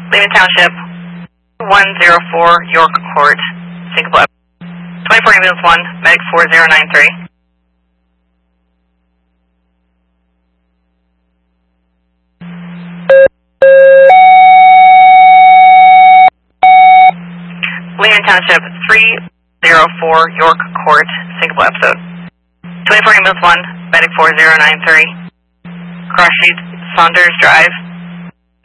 Lehman Township, 104 York Court, Syncable. 24 ambulance 1, medic 4093. Lehman Township, 304 York Court, Syncable episode. 24 ambulance 1, medic 4093. Cross Street, Saunders Drive,